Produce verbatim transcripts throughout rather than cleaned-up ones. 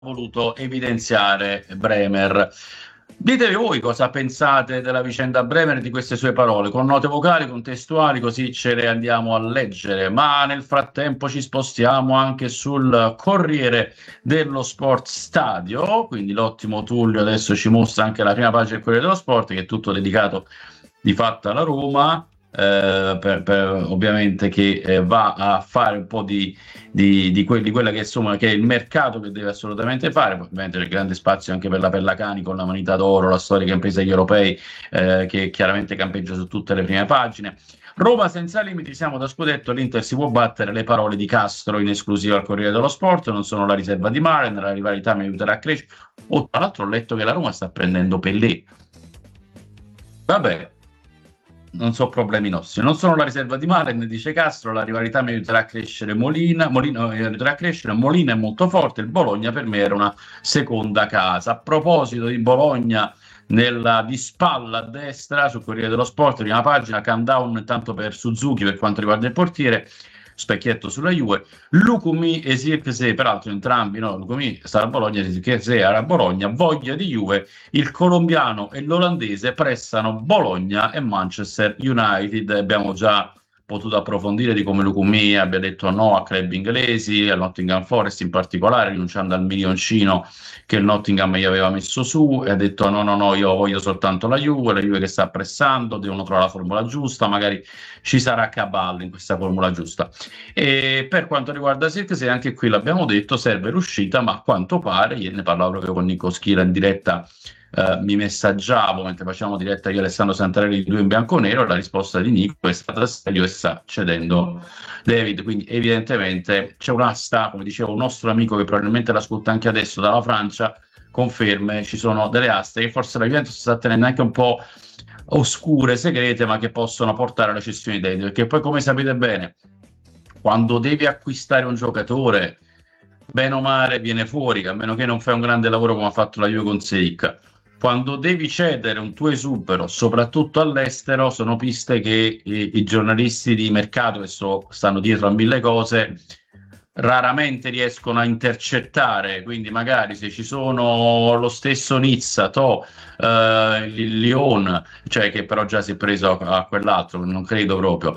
voluto evidenziare Bremer. Ditevi voi cosa pensate della vicenda Bremer e di queste sue parole, con note vocali, contestuali, così ce le andiamo a leggere. Ma nel frattempo ci spostiamo anche sul Corriere dello Sport Stadio, quindi l'ottimo Tullio adesso ci mostra anche la prima pagina del Corriere dello Sport, che è tutto dedicato di fatto alla Roma. Eh, per, per, ovviamente che eh, va a fare un po' di, di, di, que- di quella che, insomma, che è il mercato che deve assolutamente fare. Ovviamente c'è grande spazio anche per la Pellacani con la Moneta d'Oro, la storica impresa degli europei, eh, che chiaramente campeggia su tutte le prime pagine. Roma senza limiti, siamo da scudetto, l'Inter si può battere, le parole di Castro in esclusiva al Corriere dello Sport, non sono la riserva di Maren, la rivalità mi aiuterà a crescere. Oh, tra l'altro ho letto che la Roma sta prendendo Pellè. Vabbè, non so problemi nostri. Non sono la riserva di Maren, dice Castro, la rivalità mi aiuterà a crescere. Molina, Molina mi aiuterà a crescere. Molina è molto forte, il Bologna per me era una seconda casa. A proposito di Bologna, nella, di spalla a destra sul Corriere dello Sport, prima pagina, countdown intanto per Suzuki per quanto riguarda il portiere, specchietto sulla Juve. Lukumi e Zirkzee, peraltro entrambi, no? Lukumi sta a Bologna, Zirkzee era a Bologna, voglia di Juve, il colombiano e l'olandese pressano Bologna e Manchester United. Abbiamo già potuto approfondire di come Lukumi abbia detto no a club inglesi, al Nottingham Forest in particolare, rinunciando al milioncino che il Nottingham gli aveva messo su, e ha detto no, no, no, io voglio soltanto la Juve, la Juve che sta pressando, devono trovare la formula giusta, magari ci sarà Caballo in questa formula giusta. E per quanto riguarda Zirkzee, anche qui l'abbiamo detto, serve l'uscita, ma a quanto pare, ieri ne parlavo proprio con Nico Schira in diretta, eh, mi messaggiavo mentre facevamo diretta io e Alessandro Santarelli, due in bianco-nero, la risposta di Nico è stata serio e sta cedendo David, quindi evidentemente c'è un'asta, come diceva un nostro amico che probabilmente l'ascolta anche adesso dalla Francia, conferme, ci sono delle aste che forse la Juventus sta tenendo anche un po' oscure, segrete, ma che possono portare alla cessione di David, perché poi come sapete bene, quando devi acquistare un giocatore, bene o male viene fuori, a meno che non fai un grande lavoro come ha fatto la Juve con Seik. Quando devi cedere un tuo esubero, soprattutto all'estero, sono piste che i, i giornalisti di mercato che so, stanno dietro a mille cose raramente riescono a intercettare, quindi magari se ci sono lo stesso Nizza, To, eh, il Lyon, cioè che però già si è preso a, a quell'altro, non credo proprio,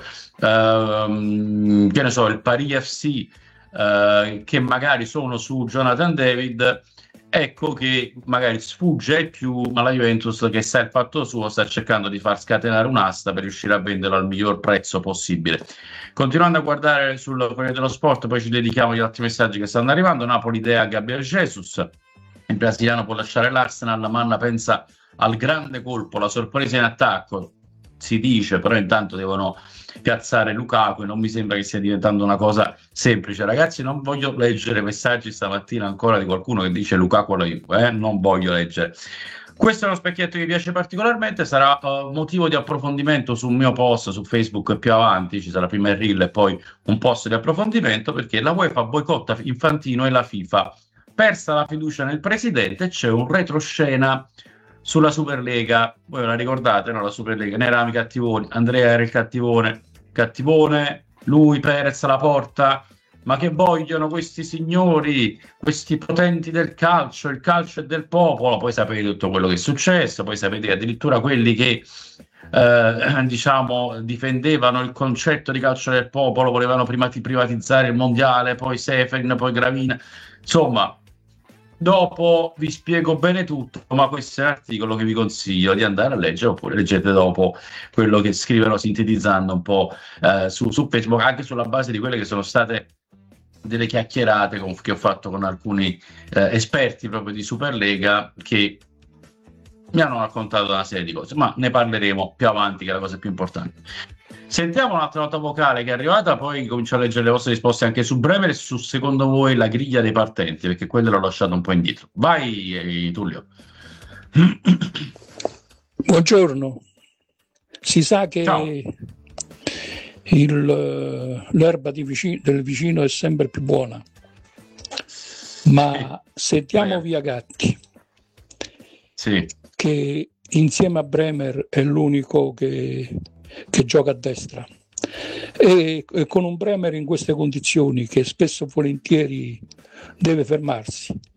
ehm, che ne so, il Paris F C, eh, che magari sono su Jonathan David, ecco che magari sfugge ai più, ma la Juventus che sa il fatto suo sta cercando di far scatenare un'asta per riuscire a venderlo al miglior prezzo possibile. Continuando a guardare sul Corriere dello Sport, poi ci dedichiamo agli altri messaggi che stanno arrivando. Napoli idea Gabriel Jesus, il brasiliano può lasciare l'Arsenal, la Manna pensa al grande colpo, la sorpresa in attacco, si dice, però intanto devono piazzare Lukaku e non mi sembra che stia diventando una cosa semplice. Ragazzi, non voglio leggere messaggi stamattina ancora di qualcuno che dice Lukaku alla Juve, eh? Non voglio leggere. Questo è uno specchietto che mi piace particolarmente, sarà uh, motivo di approfondimento sul mio post su Facebook più avanti, ci sarà prima il reel e poi un post di approfondimento, perché la UEFA boicotta Infantino e la FIFA. Persa la fiducia nel presidente, c'è un retroscena sulla Superlega. Voi la ricordate, no? La Superlega, ne eravamo i cattivoni, Andrea era il cattivone, cattivone, lui, Perez, la porta. Ma che vogliono questi signori, questi potenti del calcio? Il calcio è del popolo. Poi sapete tutto quello che è successo, poi sapete addirittura quelli che eh, diciamo difendevano il concetto di calcio del popolo, volevano prima privatizzare il mondiale, poi Seferin, poi Gravina. Insomma, dopo vi spiego bene tutto, ma questo è un articolo che vi consiglio di andare a leggere, oppure leggete dopo quello che scrivono sintetizzando un po' eh, su, su Facebook, anche sulla base di quelle che sono state delle chiacchierate con, che ho fatto con alcuni eh, esperti proprio di Superlega che mi hanno raccontato una serie di cose, ma ne parleremo più avanti, che è la cosa più importante. Sentiamo un'altra nota vocale che è arrivata, poi comincio a leggere le vostre risposte anche su Bremer e su, secondo voi, la griglia dei partenti, perché quello l'ho lasciato un po' indietro. Vai, eh, Tullio. Buongiorno. Si sa che Ciao. Il, l'erba di vicino, del vicino è sempre più buona, ma se diamo via Gatti, sì, che insieme a Bremer è l'unico che, che gioca a destra, e, e con un Bremer in queste condizioni che spesso e volentieri deve fermarsi,